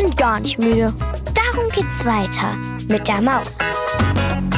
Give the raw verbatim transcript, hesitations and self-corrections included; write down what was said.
sind gar nicht müde. Darum geht's weiter mit der Maus.